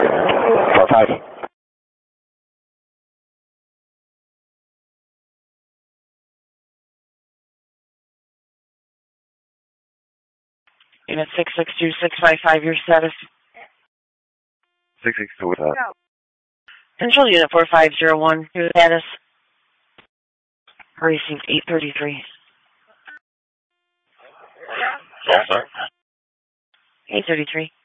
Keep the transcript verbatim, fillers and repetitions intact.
four five. Unit six six two six five five, your status. six six two, what's that? Control Unit four five zero one, your status. Received eight thirty-three. Yes, sir. eight thirty-three.